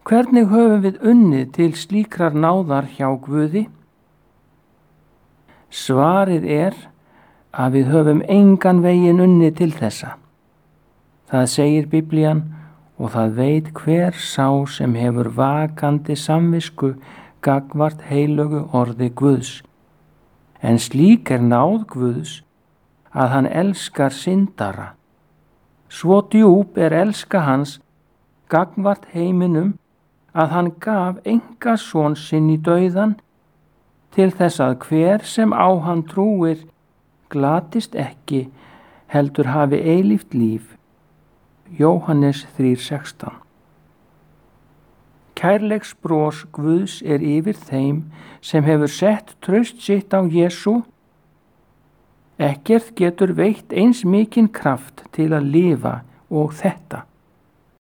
Hvernig höfum við unnið til slíkrar náðar hjá Guði? Svarið að við höfum engan veginn unnið til þessa. Það segir Biblían og það veit hver sá sem hefur vakandi samvisku gagnvart heilögu orði Guðs. En slík náð Guðs að hann elskar syndara. Svo djúp elska hans gagnvart heiminum að hann gaf einkason sinn í dauðan til þess að hver sem á hann trúir glatist ekki heldur hafi eilíft líf. Jóhannes 3:16. Kærleiksbros Guðs yfir þeim sem hefur sett traust sitt á Jesú. Ekkert getur veitt eins mikinn kraft til að lifa og þetta.